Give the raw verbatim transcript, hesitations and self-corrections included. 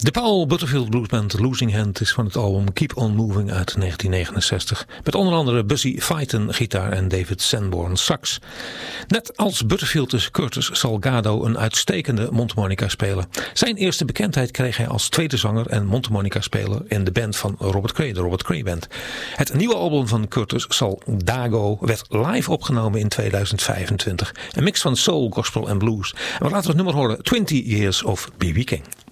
De Paul Butterfield Bluesband Losing Hand is van het album Keep On Moving uit negentien negenenzestig. Met onder andere Busy Fyton gitaar en David Sanborn sax. Net als Butterfield is Curtis Salgado een uitstekende mondharmonica speler. Zijn eerste bekendheid kreeg hij als tweede zanger en mondharmonica speler in de band van Robert Cray, de Robert Cray Band. Het nieuwe album van Curtis Salgado werd live opgenomen in tweeduizend vijfentwintig. Een mix van soul, gospel en blues. En we laten het nummer horen, twinty Years of B B King.